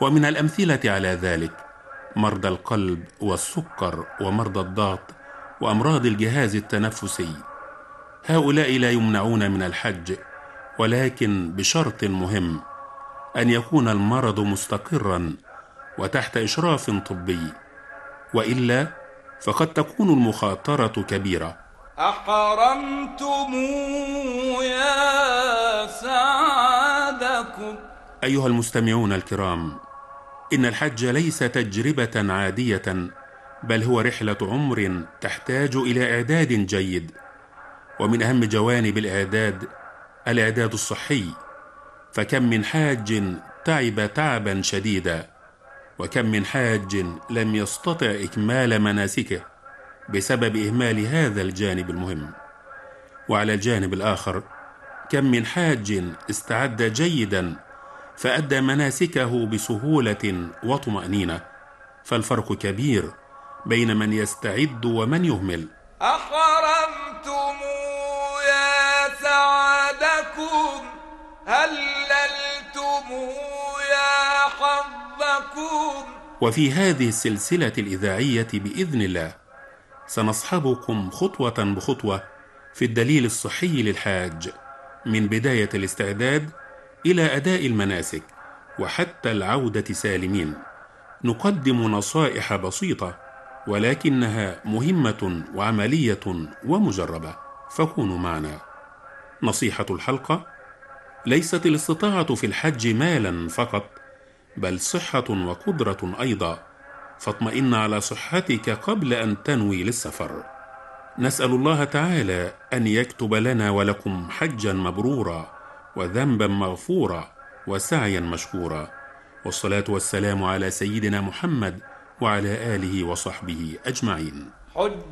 ومن الأمثلة على ذلك مرضى القلب والسكر ومرضى الضغط وأمراض الجهاز التنفسي. هؤلاء لا يمنعون من الحج، ولكن بشرط مهم: أن يكون المرض مستقرا وتحت إشراف طبي، وإلا فقد تكون المخاطرة كبيرة. أحرمتم يا سعادكم. أيها المستمعون الكرام، إن الحج ليس تجربة عادية، بل هو رحلة عمر تحتاج إلى إعداد جيد. ومن أهم جوانب الإعداد الصحي، فكم من حاج تعب تعبا شديدا، وكم من حاج لم يستطع إكمال مناسكه بسبب إهمال هذا الجانب المهم. وعلى الجانب الآخر، كم من حاج استعد جيدا فأدى مناسكه بسهولة وطمأنينة. فالفرق كبير بين من يستعد ومن يهمل. أحرمتم يا سعادكم، هللتم يا حظكم. وفي هذه السلسلة الإذاعية بإذن الله سنصحبكم خطوة بخطوة في الدليل الصحي للحاج، من بداية الاستعداد إلى أداء المناسك وحتى العودة سالمين. نقدم نصائح بسيطة ولكنها مهمة وعملية ومجربة، فكونوا معنا. نصيحة الحلقة: ليست الاستطاعة في الحج مالا فقط، بل صحة وقدرة أيضا، فاطمئن على صحتك قبل أن تنوي للسفر. نسأل الله تعالى أن يكتب لنا ولكم حجا مبرورا وذنبا مغفورا وسعيا مشكورا، والصلاة والسلام على سيدنا محمد وعلى آله وصحبه أجمعين.